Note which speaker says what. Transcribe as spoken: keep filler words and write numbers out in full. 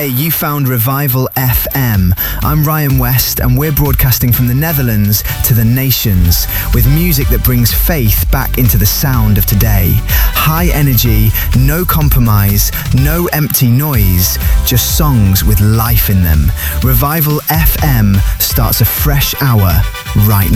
Speaker 1: Hey, you found Revival F M. I'm Ryan West and we're broadcasting from the Netherlands to the nations with music that brings faith back into the sound of today. High energy, no compromise, no empty noise, just songs with life in them. Revival F M starts a fresh hour right now.